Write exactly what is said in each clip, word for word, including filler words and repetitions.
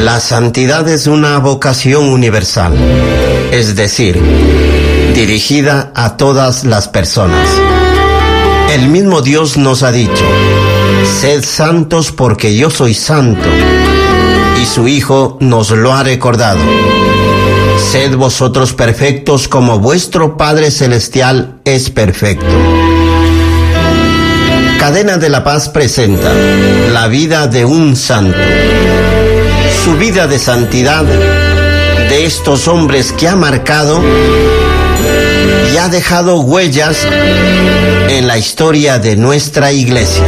La santidad es una vocación universal, es decir, dirigida a todas las personas. El mismo Dios nos ha dicho: sed santos porque yo soy santo, y su Hijo nos lo ha recordado: sed vosotros perfectos como vuestro Padre Celestial es perfecto. Cadena de la Paz presenta la vida de un santo, su vida de santidad, de estos hombres que ha marcado y ha dejado huellas en la historia de nuestra Iglesia.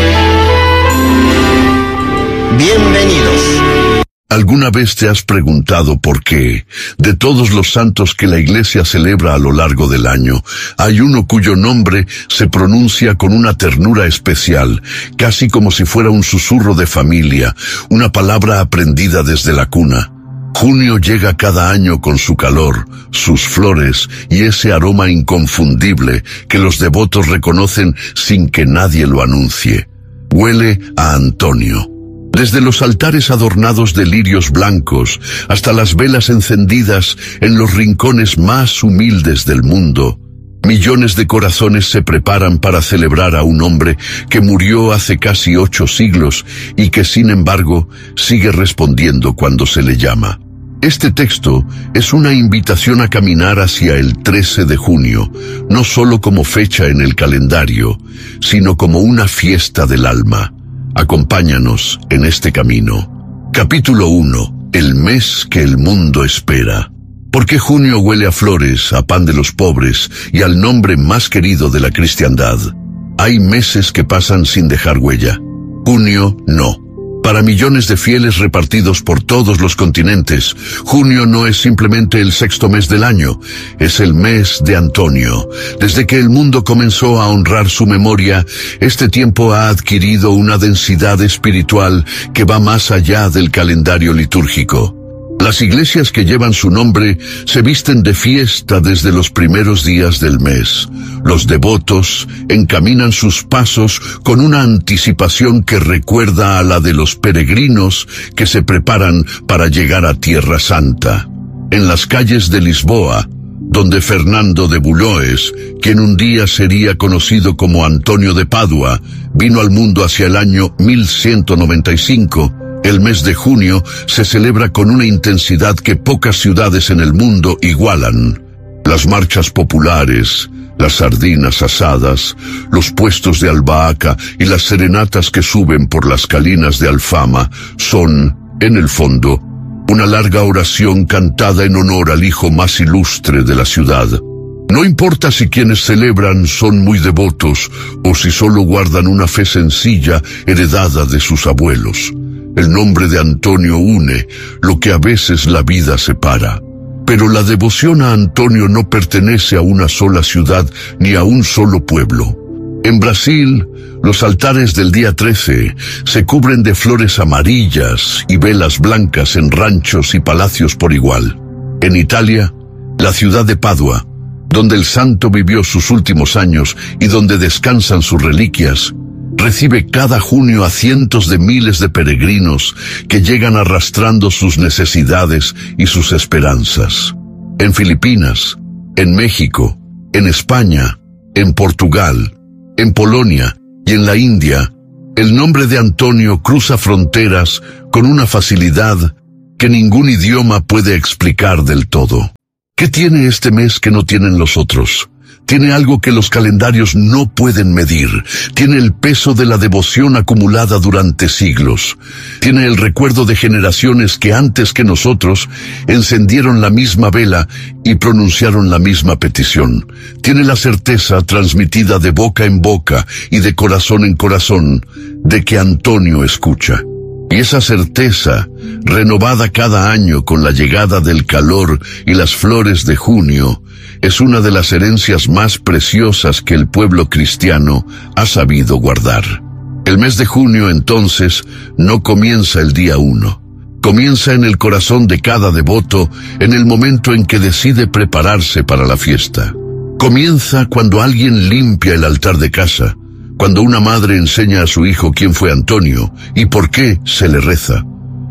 Bienvenidos. ¿Alguna vez te has preguntado por qué, de todos los santos que la Iglesia celebra a lo largo del año, hay uno cuyo nombre se pronuncia con una ternura especial, casi como si fuera un susurro de familia, una palabra aprendida desde la cuna? Junio llega cada año con su calor, sus flores y ese aroma inconfundible que los devotos reconocen sin que nadie lo anuncie. Huele a Antonio. Desde los altares adornados de lirios blancos hasta las velas encendidas en los rincones más humildes del mundo, millones de corazones se preparan para celebrar a un hombre que murió hace casi ocho siglos y que, sin embargo, sigue respondiendo cuando se le llama. Este texto es una invitación a caminar hacia el trece de junio, no solo como fecha en el calendario, sino como una fiesta del alma. Acompáñanos en este camino. Capítulo uno. El mes que el mundo espera. ¿Por qué junio huele a flores, a pan de los pobres y al nombre más querido de la cristiandad? Hay meses que pasan sin dejar huella. Junio no. Para millones de fieles repartidos por todos los continentes, junio no es simplemente el sexto mes del año, es el mes de Antonio. Desde que el mundo comenzó a honrar su memoria, este tiempo ha adquirido una densidad espiritual que va más allá del calendario litúrgico. Las iglesias que llevan su nombre se visten de fiesta desde los primeros días del mes. Los devotos encaminan sus pasos con una anticipación que recuerda a la de los peregrinos que se preparan para llegar a Tierra Santa. En las calles de Lisboa, donde Fernando de Bulloes, quien un día sería conocido como Antonio de Padua, vino al mundo hacia el año mil ciento noventa y cinco, el mes de junio se celebra con una intensidad que pocas ciudades en el mundo igualan. Las marchas populares, las sardinas asadas, los puestos de albahaca y las serenatas que suben por las colinas de Alfama son, en el fondo, una larga oración cantada en honor al hijo más ilustre de la ciudad. No importa si quienes celebran son muy devotos o si solo guardan una fe sencilla heredada de sus abuelos. El nombre de Antonio une lo que a veces la vida separa. Pero la devoción a Antonio no pertenece a una sola ciudad ni a un solo pueblo. En Brasil, los altares del día trece se cubren de flores amarillas y velas blancas en ranchos y palacios por igual. En Italia, la ciudad de Padua, donde el santo vivió sus últimos años y donde descansan sus reliquias, recibe cada junio a cientos de miles de peregrinos que llegan arrastrando sus necesidades y sus esperanzas. En Filipinas, en México, en España, en Portugal, en Polonia y en la India, el nombre de Antonio cruza fronteras con una facilidad que ningún idioma puede explicar del todo. ¿Qué tiene este mes que no tienen los otros? Tiene algo que los calendarios no pueden medir. Tiene el peso de la devoción acumulada durante siglos. Tiene el recuerdo de generaciones que antes que nosotros encendieron la misma vela y pronunciaron la misma petición. Tiene la certeza transmitida de boca en boca y de corazón en corazón de que Antonio escucha. Y esa certeza, renovada cada año con la llegada del calor y las flores de junio, es una de las herencias más preciosas que el pueblo cristiano ha sabido guardar. El mes de junio, entonces, no comienza el día uno. Comienza en el corazón de cada devoto en el momento en que decide prepararse para la fiesta. Comienza cuando alguien limpia el altar de casa, cuando una madre enseña a su hijo quién fue Antonio y por qué se le reza.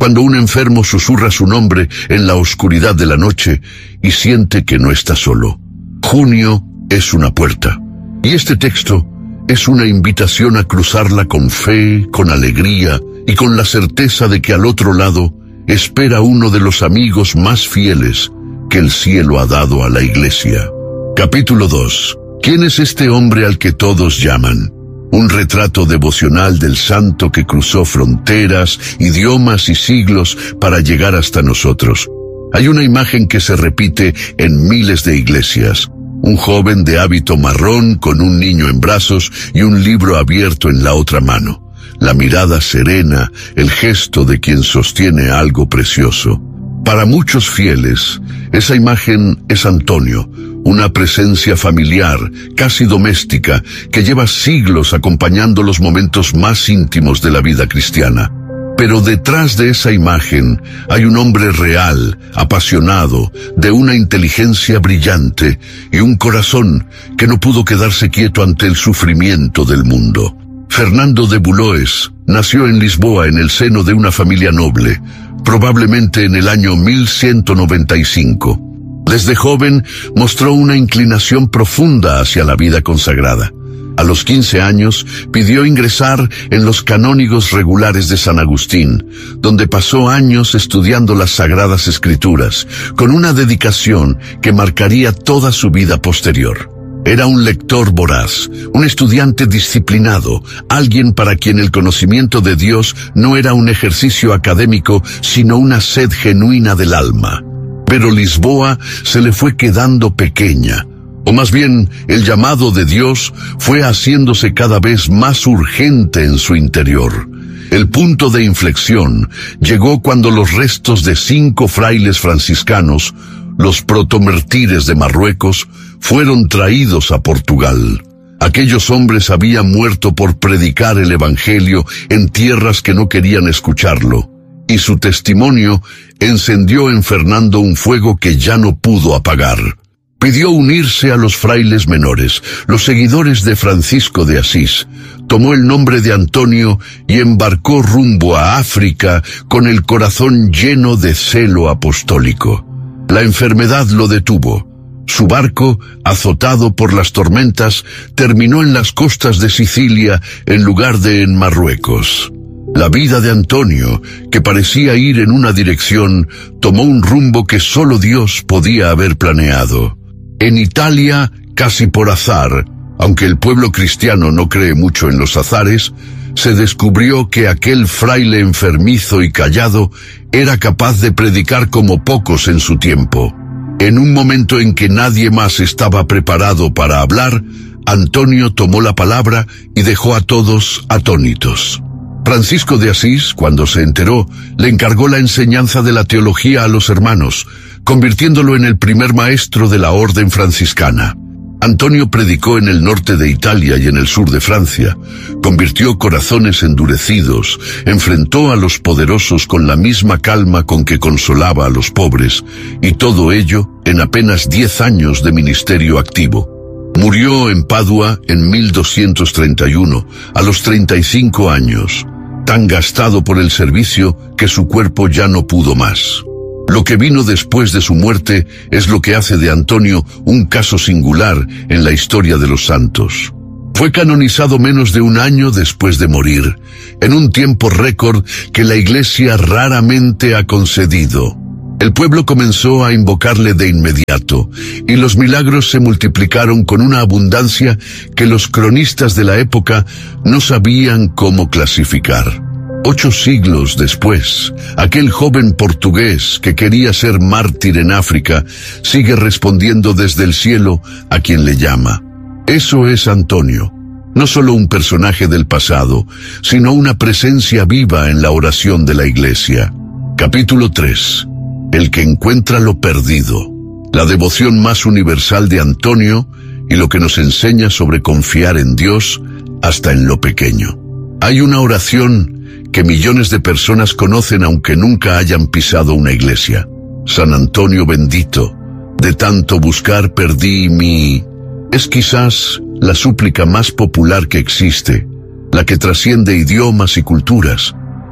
Cuando un enfermo susurra su nombre en la oscuridad de la noche y siente que no está solo. Junio es una puerta. Y este texto es una invitación a cruzarla con fe, con alegría y con la certeza de que al otro lado espera uno de los amigos más fieles que el cielo ha dado a la Iglesia. Capítulo dos. ¿Quién es este hombre al que todos llaman? Un retrato devocional del santo que cruzó fronteras, idiomas y siglos para llegar hasta nosotros. Hay una imagen que se repite en miles de iglesias. Un joven de hábito marrón con un niño en brazos y un libro abierto en la otra mano. La mirada serena, el gesto de quien sostiene algo precioso. Para muchos fieles, esa imagen es Antonio, una presencia familiar, casi doméstica, que lleva siglos acompañando los momentos más íntimos de la vida cristiana. Pero detrás de esa imagen hay un hombre real, apasionado, de una inteligencia brillante y un corazón que no pudo quedarse quieto ante el sufrimiento del mundo. Fernando de Buloes nació en Lisboa en el seno de una familia noble, probablemente en el año mil ciento noventa y cinco. Desde joven mostró una inclinación profunda hacia la vida consagrada. A los quince años pidió ingresar en los canónigos regulares de San Agustín, donde pasó años estudiando las Sagradas Escrituras, con una dedicación que marcaría toda su vida posterior. Era un lector voraz, un estudiante disciplinado, alguien para quien el conocimiento de Dios no era un ejercicio académico, sino una sed genuina del alma. Pero Lisboa se le fue quedando pequeña, o más bien el llamado de Dios fue haciéndose cada vez más urgente en su interior. El punto de inflexión llegó cuando los restos de cinco frailes franciscanos, los protomártires de Marruecos, fueron traídos a Portugal. Aquellos hombres habían muerto por predicar el Evangelio en tierras que no querían escucharlo, y su testimonio encendió en Fernando un fuego que ya no pudo apagar. Pidió unirse a los frailes menores, los seguidores de Francisco de Asís. Tomó el nombre de Antonio y embarcó rumbo a África con el corazón lleno de celo apostólico. La enfermedad lo detuvo. Su barco, azotado por las tormentas, terminó en las costas de Sicilia en lugar de en Marruecos. La vida de Antonio, que parecía ir en una dirección, tomó un rumbo que solo Dios podía haber planeado. En Italia, casi por azar, aunque el pueblo cristiano no cree mucho en los azares, se descubrió que aquel fraile enfermizo y callado era capaz de predicar como pocos en su tiempo. En un momento en que nadie más estaba preparado para hablar, Antonio tomó la palabra y dejó a todos atónitos. Francisco de Asís, cuando se enteró, le encargó la enseñanza de la teología a los hermanos, convirtiéndolo en el primer maestro de la orden franciscana. Antonio predicó en el norte de Italia y en el sur de Francia, convirtió corazones endurecidos, enfrentó a los poderosos con la misma calma con que consolaba a los pobres, y todo ello en apenas diez años de ministerio activo. Murió en Padua en mil doscientos treinta y uno, a los treinta y cinco años, tan gastado por el servicio que su cuerpo ya no pudo más. Lo que vino después de su muerte es lo que hace de Antonio un caso singular en la historia de los santos. Fue canonizado menos de un año después de morir, en un tiempo récord que la Iglesia raramente ha concedido. El pueblo comenzó a invocarle de inmediato, y los milagros se multiplicaron con una abundancia que los cronistas de la época no sabían cómo clasificar. Ocho siglos después, aquel joven portugués que quería ser mártir en África sigue respondiendo desde el cielo a quien le llama. Eso es Antonio, no solo un personaje del pasado, sino una presencia viva en la oración de la Iglesia. Capítulo tres. El que encuentra lo perdido. La devoción más universal de Antonio y lo que nos enseña sobre confiar en Dios hasta en lo pequeño. Hay una oración que millones de personas conocen aunque nunca hayan pisado una iglesia. San Antonio bendito, de tanto buscar perdí mi... Es quizás la súplica más popular que existe, la que trasciende idiomas y culturas.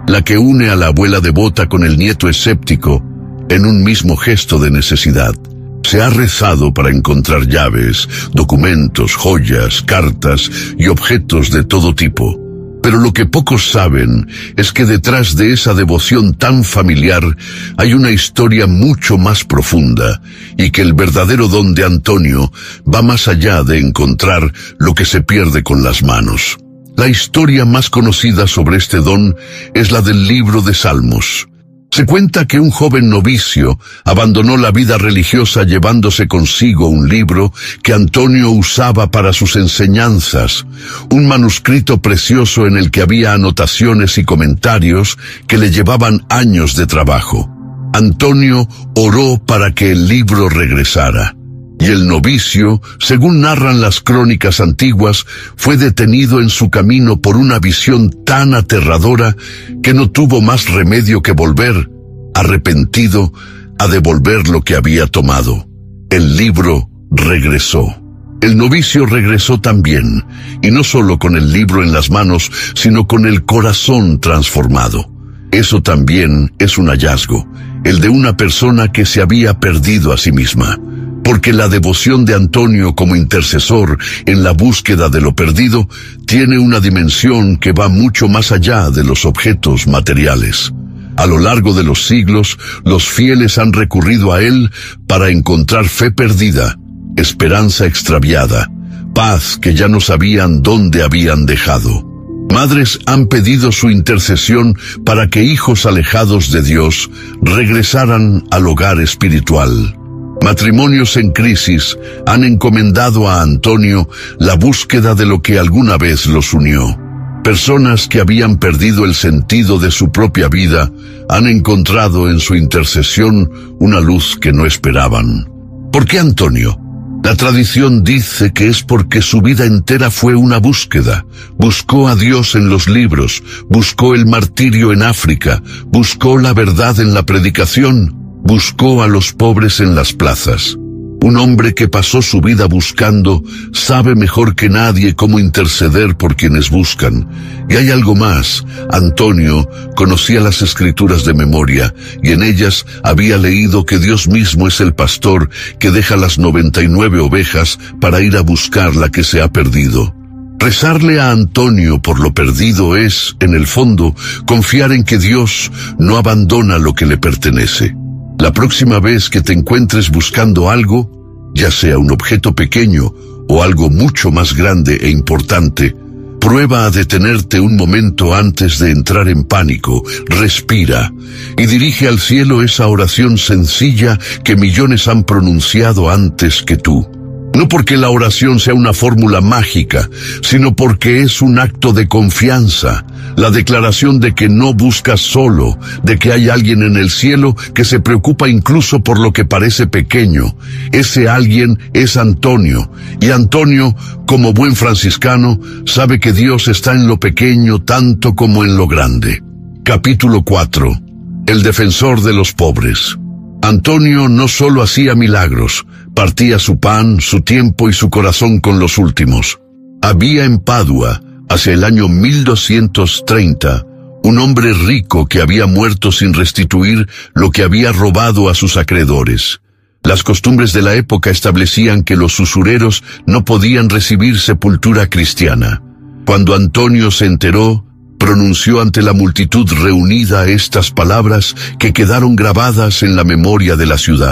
la que une a la abuela devota con el nieto escéptico en un mismo gesto de necesidad. Se ha rezado para encontrar llaves, documentos, joyas, cartas y objetos de todo tipo. Pero lo que pocos saben es que detrás de esa devoción tan familiar hay una historia mucho más profunda y que el verdadero don de Antonio va más allá de encontrar lo que se pierde con las manos. La historia más conocida sobre este don es la del libro de Salmos. Se cuenta que un joven novicio abandonó la vida religiosa llevándose consigo un libro que Antonio usaba para sus enseñanzas, un manuscrito precioso en el que había anotaciones y comentarios que le llevaban años de trabajo. Antonio oró para que el libro regresara, y el novicio, según narran las crónicas antiguas, fue detenido en su camino por una visión tan aterradora que no tuvo más remedio que volver, arrepentido, a devolver lo que había tomado. El libro regresó. El novicio regresó también, y no solo con el libro en las manos, sino con el corazón transformado. Eso también es un hallazgo, el de una persona que se había perdido a sí misma. Porque la devoción de Antonio como intercesor en la búsqueda de lo perdido tiene una dimensión que va mucho más allá de los objetos materiales. A lo largo de los siglos, los fieles han recurrido a él para encontrar fe perdida, esperanza extraviada, paz que ya no sabían dónde habían dejado. Madres han pedido su intercesión para que hijos alejados de Dios regresaran al hogar espiritual. Matrimonios en crisis han encomendado a Antonio la búsqueda de lo que alguna vez los unió. Personas que habían perdido el sentido de su propia vida han encontrado en su intercesión una luz que no esperaban. ¿Por qué Antonio? La tradición dice que es porque su vida entera fue una búsqueda. Buscó a Dios en los libros, buscó el martirio en África, buscó la verdad en la predicación, buscó a los pobres en las plazas. Un hombre que pasó su vida buscando sabe mejor que nadie cómo interceder por quienes buscan. Y hay algo más. Antonio conocía las Escrituras de memoria y en ellas había leído que Dios mismo es el pastor que deja las noventa y nueve ovejas para ir a buscar la que se ha perdido. Rezarle a Antonio por lo perdido es, en el fondo, confiar en que Dios no abandona lo que le pertenece. La próxima vez que te encuentres buscando algo, ya sea un objeto pequeño o algo mucho más grande e importante, prueba a detenerte un momento antes de entrar en pánico, respira y dirige al cielo esa oración sencilla que millones han pronunciado antes que tú. No porque la oración sea una fórmula mágica, sino porque es un acto de confianza, la declaración de que no buscas solo, de que hay alguien en el cielo que se preocupa incluso por lo que parece pequeño. Ese alguien es Antonio, y Antonio, como buen franciscano, sabe que Dios está en lo pequeño tanto como en lo grande. Capítulo cuatro. El defensor de los pobres. Antonio no solo hacía milagros, partía su pan, su tiempo y su corazón con los últimos. Había en Padua, hacia el año mil doscientos treinta, un hombre rico que había muerto sin restituir lo que había robado a sus acreedores. Las costumbres de la época establecían que los usureros no podían recibir sepultura cristiana. Cuando Antonio se enteró, pronunció ante la multitud reunida estas palabras que quedaron grabadas en la memoria de la ciudad.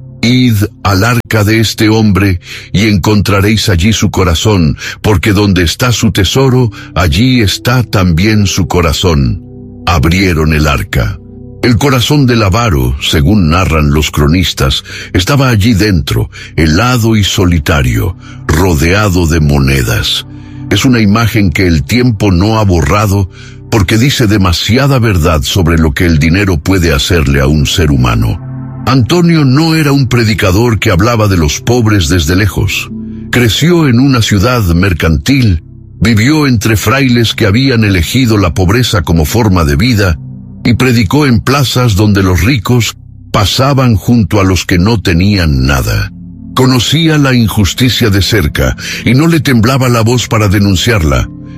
Id al arca de este hombre y encontraréis allí su corazón, porque donde está su tesoro, allí está también su corazón. Abrieron el arca. El corazón del avaro, según narran los cronistas, estaba allí dentro, helado y solitario, rodeado de monedas. Es una imagen que el tiempo no ha borrado porque dice demasiada verdad sobre lo que el dinero puede hacerle a un ser humano. Antonio no era un predicador que hablaba de los pobres desde lejos. Creció en una ciudad mercantil, vivió entre frailes que habían elegido la pobreza como forma de vida y predicó en plazas donde los ricos pasaban junto a los que no tenían nada. Conocía la injusticia de cerca y no le temblaba la voz para denunciarla.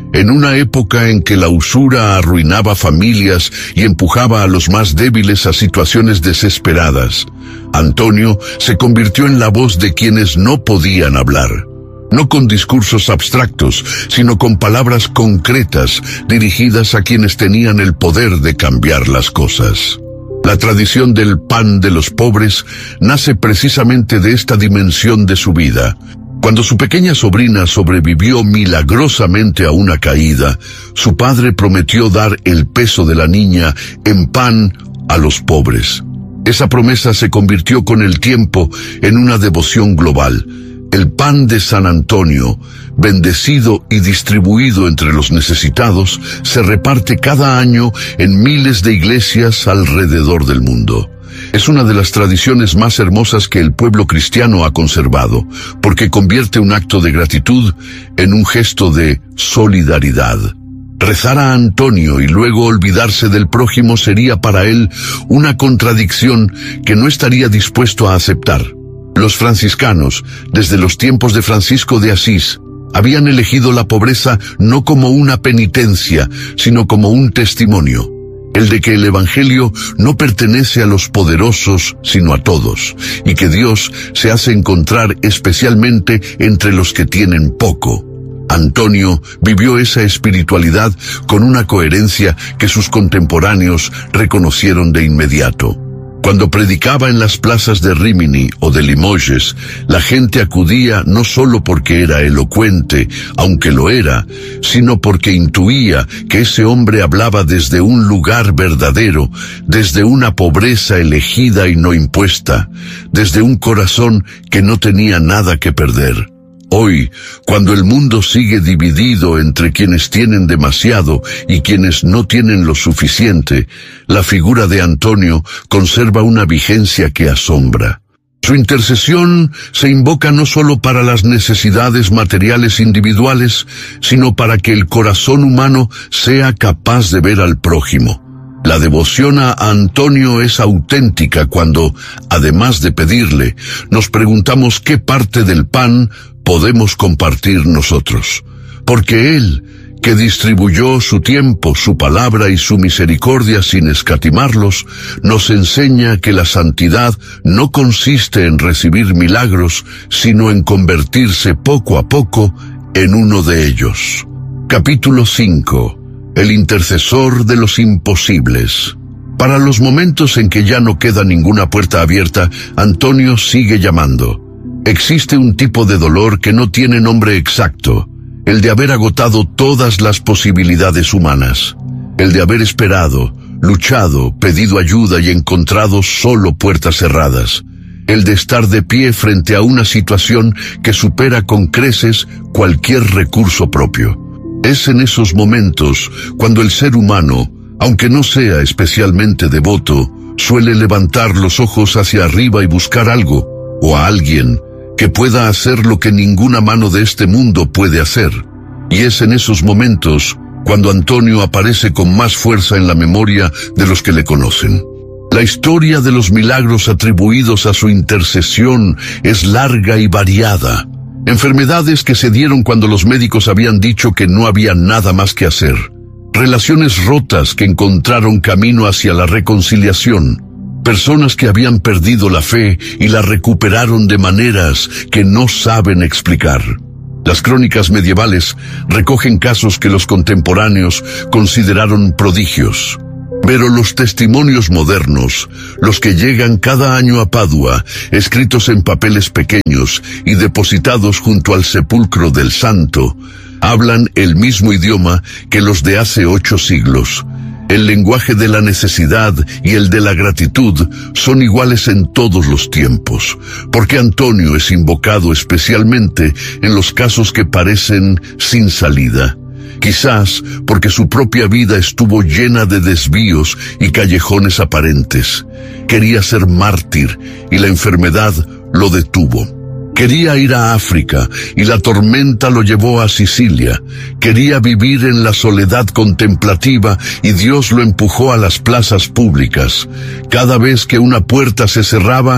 En una época en que la usura arruinaba familias y empujaba a los más débiles a situaciones desesperadas, Antonio se convirtió en la voz de quienes no podían hablar. No con discursos abstractos, sino con palabras concretas dirigidas a quienes tenían el poder de cambiar las cosas. La tradición del pan de los pobres nace precisamente de esta dimensión de su vida. Cuando su pequeña sobrina sobrevivió milagrosamente a una caída, su padre prometió dar el peso de la niña en pan a los pobres. Esa promesa se convirtió con el tiempo en una devoción global. El pan de San Antonio, bendecido y distribuido entre los necesitados, se reparte cada año en miles de iglesias alrededor del mundo. Es una de las tradiciones más hermosas que el pueblo cristiano ha conservado, porque convierte un acto de gratitud en un gesto de solidaridad. Rezar a Antonio y luego olvidarse del prójimo sería para él una contradicción que no estaría dispuesto a aceptar. Los franciscanos, desde los tiempos de Francisco de Asís, habían elegido la pobreza no como una penitencia, sino como un testimonio. El de que el Evangelio no pertenece a los poderosos, sino a todos, y que Dios se hace encontrar especialmente entre los que tienen poco. Antonio vivió esa espiritualidad con una coherencia que sus contemporáneos reconocieron de inmediato. Cuando predicaba en las plazas de Rímini o de Limoges, la gente acudía no solo porque era elocuente, aunque lo era, sino porque intuía que ese hombre hablaba desde un lugar verdadero, desde una pobreza elegida y no impuesta, desde un corazón que no tenía nada que perder. Hoy, cuando el mundo sigue dividido entre quienes tienen demasiado y quienes no tienen lo suficiente, la figura de Antonio conserva una vigencia que asombra. Su intercesión se invoca no solo para las necesidades materiales individuales, sino para que el corazón humano sea capaz de ver al prójimo. La devoción a Antonio es auténtica cuando, además de pedirle, nos preguntamos qué parte del pan podemos compartir nosotros. Porque Él, que distribuyó su tiempo, su palabra y su misericordia sin escatimarlos, nos enseña que la santidad no consiste en recibir milagros, sino en convertirse poco a poco en uno de ellos. Capítulo cinco. El intercesor de los imposibles. Para los momentos en que ya no queda ninguna puerta abierta, Antonio sigue llamando. Existe un tipo de dolor que no tiene nombre exacto, el de haber agotado todas las posibilidades humanas, el de haber esperado, luchado, pedido ayuda y encontrado solo puertas cerradas, el de estar de pie frente a una situación que supera con creces cualquier recurso propio. Es en esos momentos cuando el ser humano, aunque no sea especialmente devoto, suele levantar los ojos hacia arriba y buscar algo, o a alguien, que pueda hacer lo que ninguna mano de este mundo puede hacer. Y es en esos momentos cuando Antonio aparece con más fuerza en la memoria de los que le conocen. La historia de los milagros atribuidos a su intercesión es larga y variada. Enfermedades que se dieron cuando los médicos habían dicho que no había nada más que hacer. Relaciones rotas que encontraron camino hacia la reconciliación. Personas que habían perdido la fe y la recuperaron de maneras que no saben explicar. Las crónicas medievales recogen casos que los contemporáneos consideraron prodigios. Pero los testimonios modernos, los que llegan cada año a Padua, escritos en papeles pequeños y depositados junto al sepulcro del santo, hablan el mismo idioma que los de hace ocho siglos. El lenguaje de la necesidad y el de la gratitud son iguales en todos los tiempos, porque Antonio es invocado especialmente en los casos que parecen sin salida. Quizás porque su propia vida estuvo llena de desvíos y callejones aparentes. Quería ser mártir y la enfermedad lo detuvo. Quería ir a África y la tormenta lo llevó a Sicilia. Quería vivir en la soledad contemplativa y Dios lo empujó a las plazas públicas. Cada vez que una puerta se cerraba,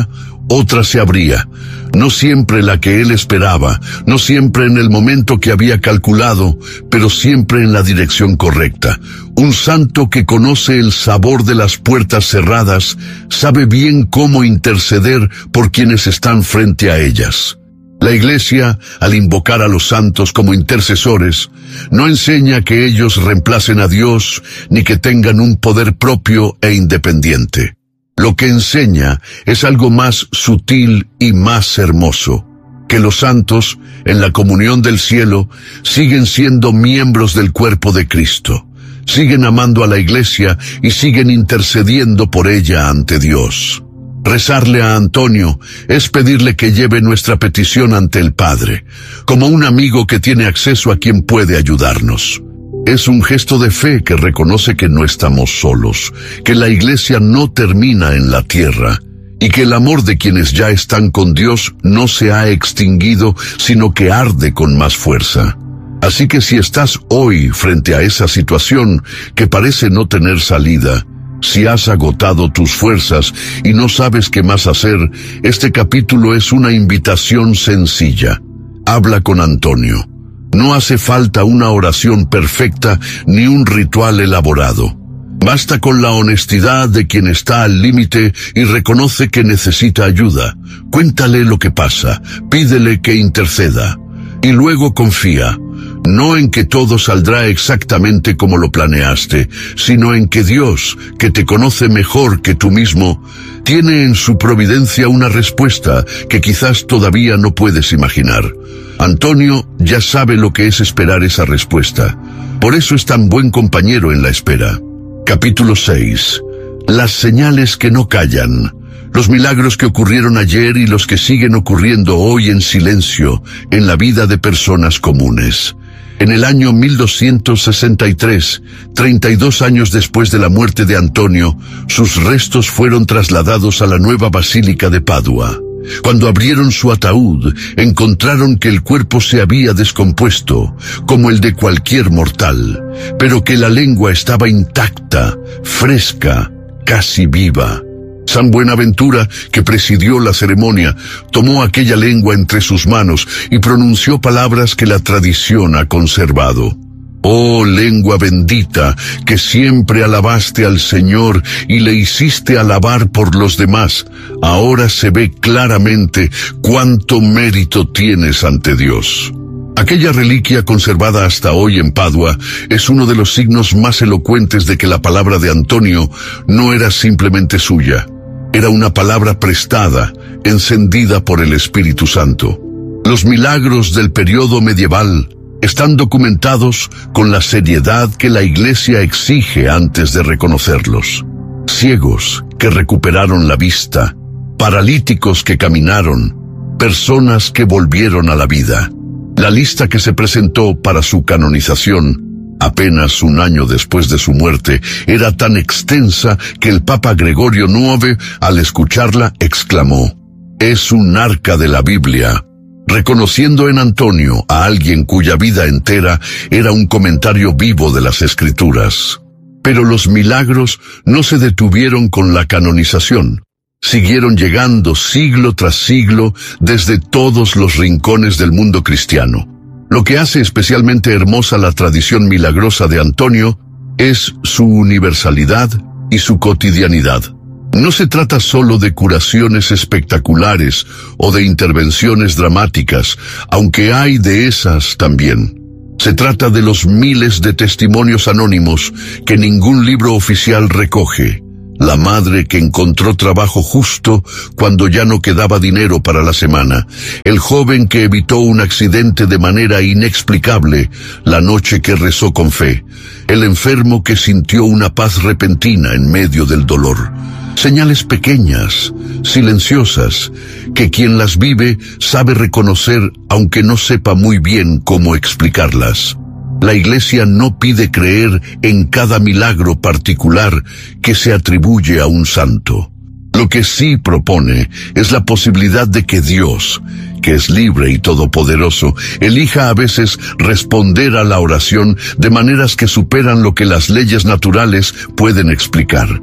otra se abría, no siempre la que él esperaba, no siempre en el momento que había calculado, pero siempre en la dirección correcta. Un santo que conoce el sabor de las puertas cerradas, sabe bien cómo interceder por quienes están frente a ellas. La Iglesia, al invocar a los santos como intercesores, no enseña que ellos reemplacen a Dios ni que tengan un poder propio e independiente. Lo que enseña es algo más sutil y más hermoso, que los santos, en la comunión del cielo, siguen siendo miembros del cuerpo de Cristo, siguen amando a la Iglesia y siguen intercediendo por ella ante Dios. Rezarle a Antonio es pedirle que lleve nuestra petición ante el Padre, como un amigo que tiene acceso a quien puede ayudarnos. Es un gesto de fe que reconoce que no estamos solos, que la Iglesia no termina en la tierra, y que el amor de quienes ya están con Dios no se ha extinguido, sino que arde con más fuerza. Así que si estás hoy frente a esa situación que parece no tener salida, si has agotado tus fuerzas y no sabes qué más hacer, este capítulo es una invitación sencilla. Habla con Antonio. No hace falta una oración perfecta ni un ritual elaborado. Basta con la honestidad de quien está al límite y reconoce que necesita ayuda. Cuéntale lo que pasa, pídele que interceda. Y luego confía, no en que todo saldrá exactamente como lo planeaste, sino en que Dios, que te conoce mejor que tú mismo, tiene en su providencia una respuesta que quizás todavía no puedes imaginar. Antonio ya sabe lo que es esperar esa respuesta. Por eso es tan buen compañero en la espera. Capítulo seis. Las señales que no callan. Los milagros que ocurrieron ayer y los que siguen ocurriendo hoy en silencio en la vida de personas comunes. En el año mil doscientos sesenta y tres, treinta y dos años después de la muerte de Antonio, sus restos fueron trasladados a la nueva basílica de Padua. Cuando abrieron su ataúd, encontraron que el cuerpo se había descompuesto, como el de cualquier mortal, pero que la lengua estaba intacta, fresca, casi viva. San Buenaventura, que presidió la ceremonia, tomó aquella lengua entre sus manos y pronunció palabras que la tradición ha conservado. Oh lengua bendita, que siempre alabaste al Señor y le hiciste alabar por los demás, ahora se ve claramente cuánto mérito tienes ante Dios. Aquella reliquia conservada hasta hoy en Padua es uno de los signos más elocuentes de que la palabra de Antonio no era simplemente suya. Era una palabra prestada, encendida por el Espíritu Santo. Los milagros del periodo medieval están documentados con la seriedad que la Iglesia exige antes de reconocerlos. Ciegos que recuperaron la vista, paralíticos que caminaron, personas que volvieron a la vida. La lista que se presentó para su canonización, apenas un año después de su muerte, era tan extensa que el Papa Gregorio noveno, al escucharla, exclamó: «Es un arca de la Biblia», reconociendo en Antonio a alguien cuya vida entera era un comentario vivo de las Escrituras. Pero los milagros no se detuvieron con la canonización. Siguieron llegando siglo tras siglo desde todos los rincones del mundo cristiano. Lo que hace especialmente hermosa la tradición milagrosa de Antonio es su universalidad y su cotidianidad. No se trata solo de curaciones espectaculares o de intervenciones dramáticas, aunque hay de esas también. Se trata de los miles de testimonios anónimos que ningún libro oficial recoge. La madre que encontró trabajo justo cuando ya no quedaba dinero para la semana. El joven que evitó un accidente de manera inexplicable la noche que rezó con fe. El enfermo que sintió una paz repentina en medio del dolor. Señales pequeñas, silenciosas, que quien las vive sabe reconocer aunque no sepa muy bien cómo explicarlas. La Iglesia no pide creer en cada milagro particular que se atribuye a un santo. Lo que sí propone es la posibilidad de que Dios, que es libre y todopoderoso, elija a veces responder a la oración de maneras que superan lo que las leyes naturales pueden explicar.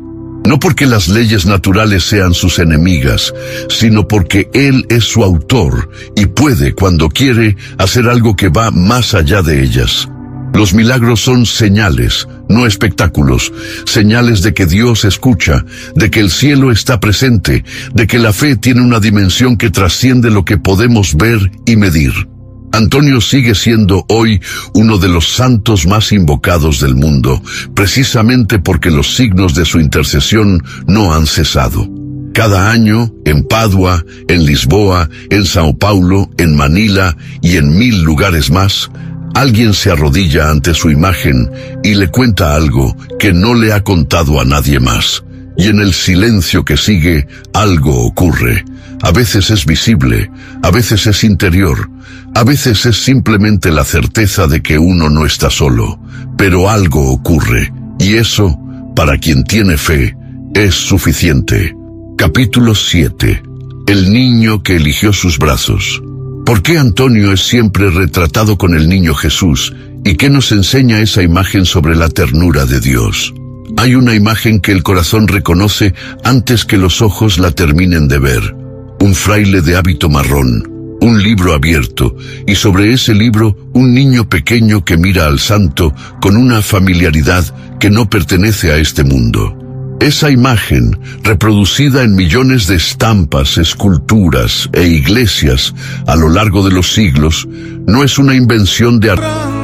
No porque las leyes naturales sean sus enemigas, sino porque Él es su autor y puede, cuando quiere, hacer algo que va más allá de ellas. Los milagros son señales, no espectáculos, señales de que Dios escucha, de que el cielo está presente, de que la fe tiene una dimensión que trasciende lo que podemos ver y medir. Antonio sigue siendo hoy uno de los santos más invocados del mundo, precisamente porque los signos de su intercesión no han cesado. Cada año, en Padua, en Lisboa, en Sao Paulo, en Manila y en mil lugares más, alguien se arrodilla ante su imagen y le cuenta algo que no le ha contado a nadie más. Y en el silencio que sigue, algo ocurre. A veces es visible, a veces es interior, a veces es simplemente la certeza de que uno no está solo, pero algo ocurre, y eso, para quien tiene fe, es suficiente. Capítulo siete. El niño que eligió sus brazos. ¿Por qué Antonio es siempre retratado con el niño Jesús? ¿Y qué nos enseña esa imagen sobre la ternura de Dios? Hay una imagen que el corazón reconoce antes que los ojos la terminen de ver. Un fraile de hábito marrón, un libro abierto, y sobre ese libro un niño pequeño que mira al santo con una familiaridad que no pertenece a este mundo. Esa imagen, reproducida en millones de estampas, esculturas e iglesias a lo largo de los siglos, no es una invención de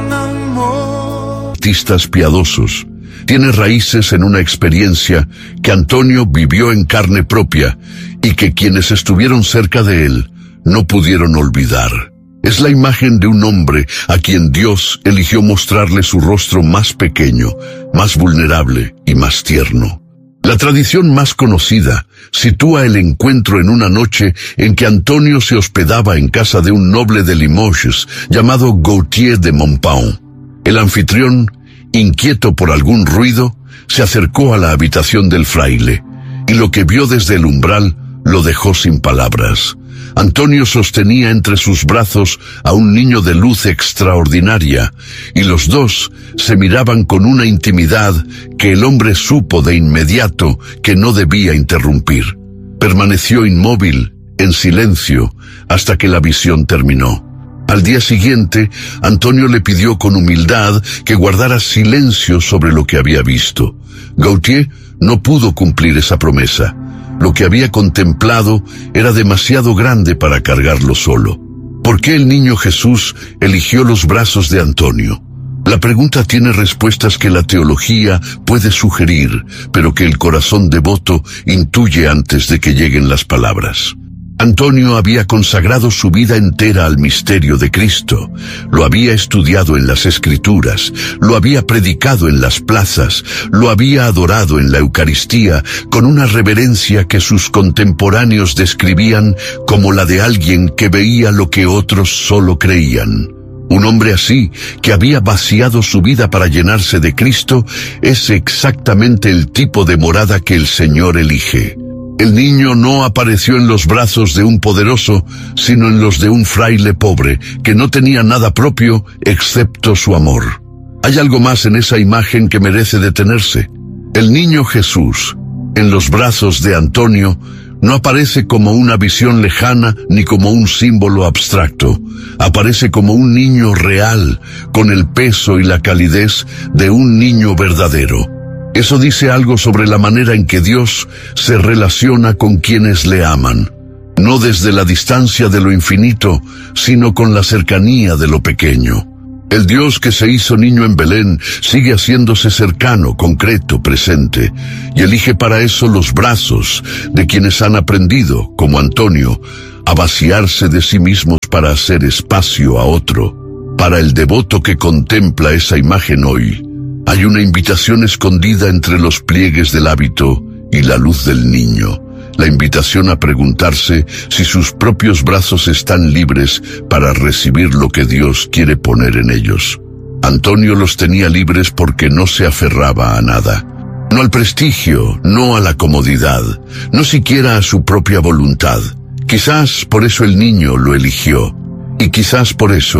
artistas piadosos. Tiene raíces en una experiencia que Antonio vivió en carne propia y que quienes estuvieron cerca de él no pudieron olvidar. Es la imagen de un hombre a quien Dios eligió mostrarle su rostro más pequeño, más vulnerable y más tierno. La tradición más conocida sitúa el encuentro en una noche en que Antonio se hospedaba en casa de un noble de Limoges llamado Gautier de Montpaon. El anfitrión, inquieto por algún ruido, se acercó a la habitación del fraile, y lo que vio desde el umbral lo dejó sin palabras. Antonio sostenía entre sus brazos a un niño de luz extraordinaria, y los dos se miraban con una intimidad que el hombre supo de inmediato que no debía interrumpir. Permaneció inmóvil, en silencio, hasta que la visión terminó. Al día siguiente, Antonio le pidió con humildad que guardara silencio sobre lo que había visto. Gautier no pudo cumplir esa promesa. Lo que había contemplado era demasiado grande para cargarlo solo. ¿Por qué el niño Jesús eligió los brazos de Antonio? La pregunta tiene respuestas que la teología puede sugerir, pero que el corazón devoto intuye antes de que lleguen las palabras. Antonio había consagrado su vida entera al misterio de Cristo, lo había estudiado en las Escrituras, lo había predicado en las plazas, lo había adorado en la Eucaristía con una reverencia que sus contemporáneos describían como la de alguien que veía lo que otros solo creían. Un hombre así, que había vaciado su vida para llenarse de Cristo, es exactamente el tipo de morada que el Señor elige. El niño no apareció en los brazos de un poderoso, sino en los de un fraile pobre, que no tenía nada propio excepto su amor. Hay algo más en esa imagen que merece detenerse. El niño Jesús, en los brazos de Antonio, no aparece como una visión lejana ni como un símbolo abstracto. Aparece como un niño real, con el peso y la calidez de un niño verdadero. Eso dice algo sobre la manera en que Dios se relaciona con quienes le aman, no desde la distancia de lo infinito, sino con la cercanía de lo pequeño. El Dios que se hizo niño en Belén sigue haciéndose cercano, concreto, presente, y elige para eso los brazos de quienes han aprendido, como Antonio, a vaciarse de sí mismos para hacer espacio a otro. Para el devoto que contempla esa imagen hoy, hay una invitación escondida entre los pliegues del hábito y la luz del niño, la invitación a preguntarse si sus propios brazos están libres para recibir lo que Dios quiere poner en ellos. Antonio los tenía libres porque no se aferraba a nada, no al prestigio, no a la comodidad, no siquiera a su propia voluntad. Quizás por eso el niño lo eligió, y quizás por eso,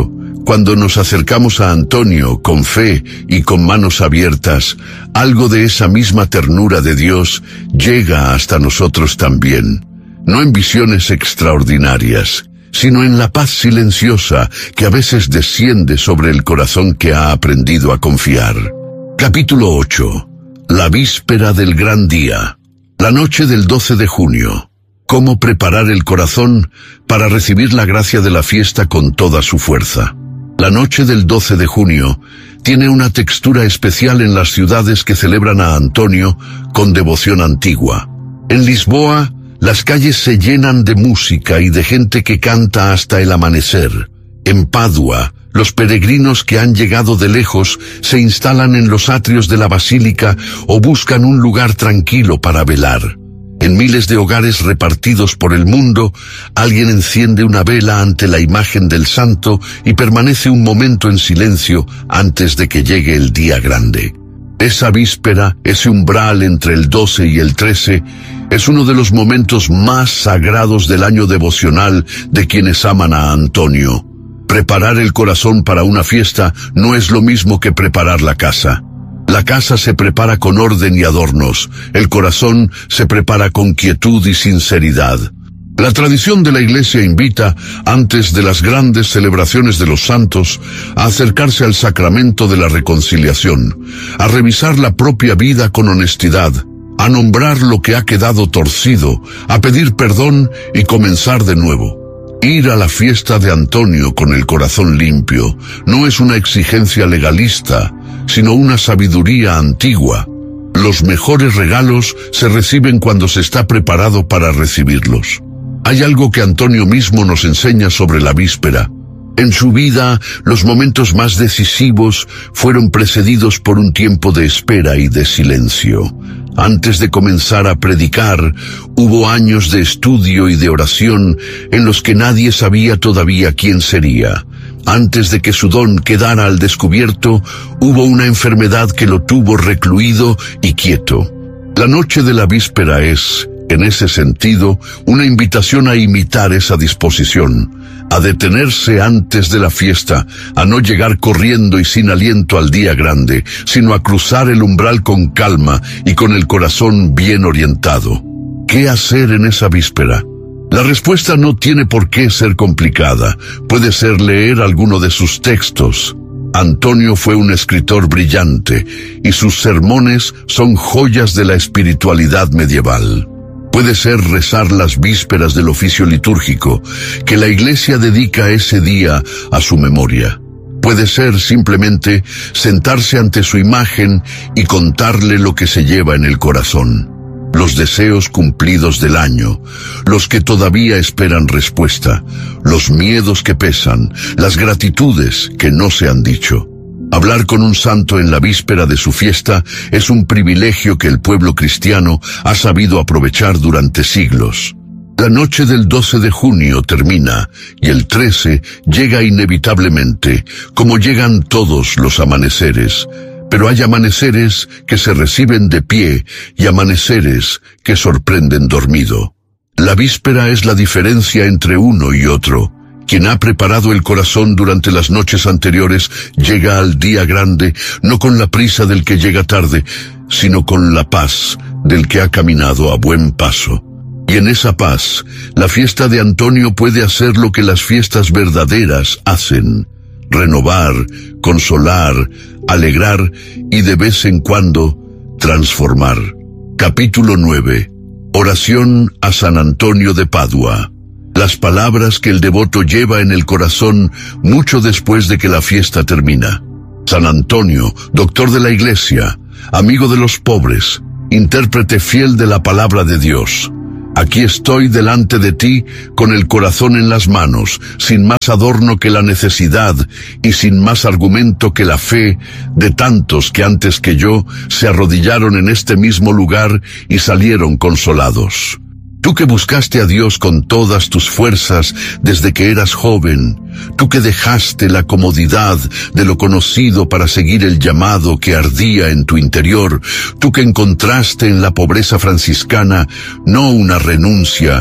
Cuando nos acercamos a Antonio con fe y con manos abiertas, algo de esa misma ternura de Dios llega hasta nosotros también, no en visiones extraordinarias, sino en la paz silenciosa que a veces desciende sobre el corazón que ha aprendido a confiar. Capítulo ocho. La víspera del gran día. La noche del doce de junio. Cómo preparar el corazón para recibir la gracia de la fiesta con toda su fuerza. La noche del doce de junio tiene una textura especial en las ciudades que celebran a Antonio con devoción antigua. En Lisboa, las calles se llenan de música y de gente que canta hasta el amanecer. En Padua, los peregrinos que han llegado de lejos se instalan en los atrios de la basílica o buscan un lugar tranquilo para velar. En miles de hogares repartidos por el mundo, alguien enciende una vela ante la imagen del santo y permanece un momento en silencio antes de que llegue el día grande. Esa víspera, ese umbral entre el doce y el trece, es uno de los momentos más sagrados del año devocional de quienes aman a Antonio. Preparar el corazón para una fiesta no es lo mismo que preparar la casa. La casa se prepara con orden y adornos, el corazón se prepara con quietud y sinceridad. La tradición de la Iglesia invita, antes de las grandes celebraciones de los santos, a acercarse al sacramento de la reconciliación, a revisar la propia vida con honestidad, a nombrar lo que ha quedado torcido, a pedir perdón y comenzar de nuevo. Ir a la fiesta de Antonio con el corazón limpio no es una exigencia legalista, sino una sabiduría antigua. Los mejores regalos se reciben cuando se está preparado para recibirlos. Hay algo que Antonio mismo nos enseña sobre la víspera. En su vida, los momentos más decisivos fueron precedidos por un tiempo de espera y de silencio. Antes de comenzar a predicar, hubo años de estudio y de oración en los que nadie sabía todavía quién sería. Antes de que su don quedara al descubierto, hubo una enfermedad que lo tuvo recluido y quieto. La noche de la víspera es, en ese sentido, una invitación a imitar esa disposición, a detenerse antes de la fiesta, a no llegar corriendo y sin aliento al día grande, sino a cruzar el umbral con calma y con el corazón bien orientado. ¿Qué hacer en esa víspera? La respuesta no tiene por qué ser complicada. Puede ser leer alguno de sus textos. Antonio fue un escritor brillante, y sus sermones son joyas de la espiritualidad medieval. Puede ser rezar las vísperas del oficio litúrgico, que la Iglesia dedica ese día a su memoria. Puede ser simplemente sentarse ante su imagen y contarle lo que se lleva en el corazón. Los deseos cumplidos del año, los que todavía esperan respuesta, los miedos que pesan, las gratitudes que no se han dicho. Hablar con un santo en la víspera de su fiesta es un privilegio que el pueblo cristiano ha sabido aprovechar durante siglos. La noche del doce de junio termina y el trece llega inevitablemente, como llegan todos los amaneceres. Pero hay amaneceres que se reciben de pie y amaneceres que sorprenden dormido. La víspera es la diferencia entre uno y otro. Quien ha preparado el corazón durante las noches anteriores llega al día grande, no con la prisa del que llega tarde, sino con la paz del que ha caminado a buen paso. Y en esa paz, la fiesta de Antonio puede hacer lo que las fiestas verdaderas hacen: renovar, consolar, alegrar y de vez en cuando transformar. Capítulo nueve. Oración a San Antonio de Padua. Las palabras que el devoto lleva en el corazón mucho después de que la fiesta termina. San Antonio, doctor de la Iglesia, amigo de los pobres, intérprete fiel de la palabra de Dios. Aquí estoy delante de ti con el corazón en las manos, sin más adorno que la necesidad y sin más argumento que la fe de tantos que antes que yo se arrodillaron en este mismo lugar y salieron consolados. Tú que buscaste a Dios con todas tus fuerzas desde que eras joven, tú que dejaste la comodidad de lo conocido para seguir el llamado que ardía en tu interior, tú que encontraste en la pobreza franciscana no una renuncia,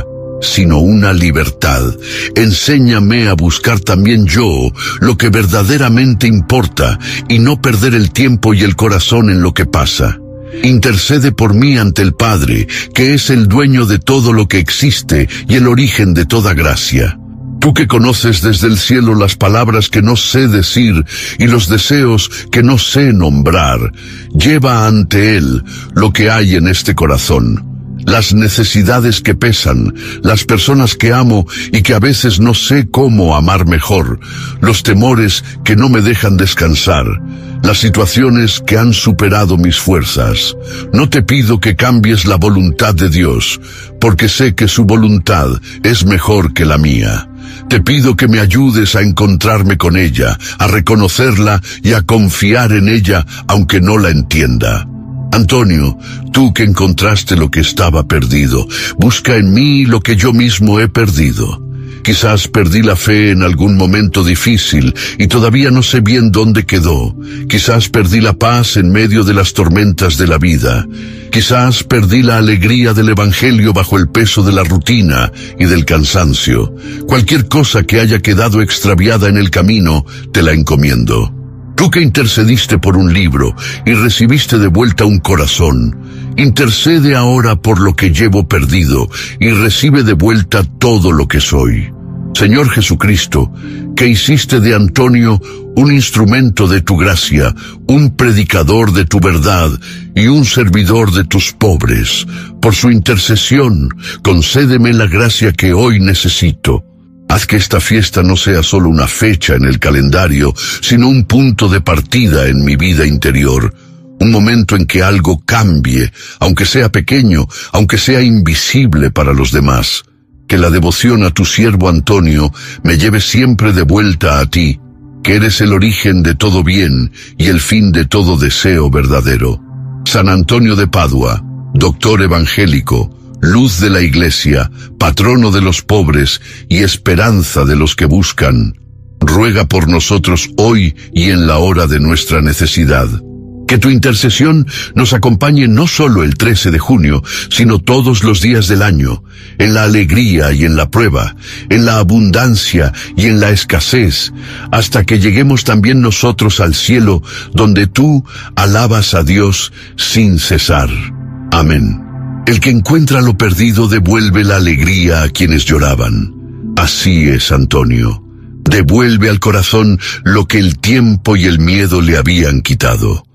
sino una libertad. Enséñame a buscar también yo lo que verdaderamente importa y no perder el tiempo y el corazón en lo que pasa. Intercede por mí ante el Padre, que es el dueño de todo lo que existe y el origen de toda gracia. Tú que conoces desde el cielo las palabras que no sé decir y los deseos que no sé nombrar, lleva ante Él lo que hay en este corazón. Las necesidades que pesan, las personas que amo y que a veces no sé cómo amar mejor, los temores que no me dejan descansar, las situaciones que han superado mis fuerzas. No te pido que cambies la voluntad de Dios, porque sé que su voluntad es mejor que la mía. Te pido que me ayudes a encontrarme con ella, a reconocerla y a confiar en ella, aunque no la entienda. Antonio, tú que encontraste lo que estaba perdido, busca en mí lo que yo mismo he perdido. Quizás perdí la fe en algún momento difícil y todavía no sé bien dónde quedó. Quizás perdí la paz en medio de las tormentas de la vida. Quizás perdí la alegría del Evangelio bajo el peso de la rutina y del cansancio. Cualquier cosa que haya quedado extraviada en el camino, te la encomiendo. Tú que intercediste por un libro y recibiste de vuelta un corazón, intercede ahora por lo que llevo perdido y recibe de vuelta todo lo que soy. Señor Jesucristo, que hiciste de Antonio un instrumento de tu gracia, un predicador de tu verdad y un servidor de tus pobres, por su intercesión, concédeme la gracia que hoy necesito. Haz que esta fiesta no sea solo una fecha en el calendario, sino un punto de partida en mi vida interior, un momento en que algo cambie, aunque sea pequeño, aunque sea invisible para los demás. Que la devoción a tu siervo Antonio me lleve siempre de vuelta a ti, que eres el origen de todo bien y el fin de todo deseo verdadero. San Antonio de Padua, doctor evangélico, luz de la Iglesia, patrono de los pobres y esperanza de los que buscan, ruega por nosotros hoy y en la hora de nuestra necesidad. Que tu intercesión nos acompañe no solo el trece de junio, sino todos los días del año, en la alegría y en la prueba, en la abundancia y en la escasez, hasta que lleguemos también nosotros al cielo, donde tú alabas a Dios sin cesar. Amén. El que encuentra lo perdido devuelve la alegría a quienes lloraban. Así es, Antonio. Devuelve al corazón lo que el tiempo y el miedo le habían quitado.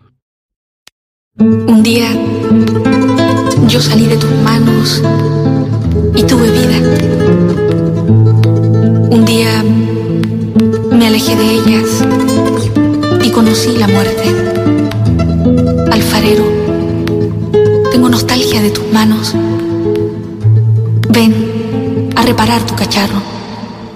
Un día yo salí de tus manos y tuve vida. Un día me alejé de ellas y conocí la muerte. Alfarero, tengo nostalgia de tus manos. Ven a reparar tu cacharro.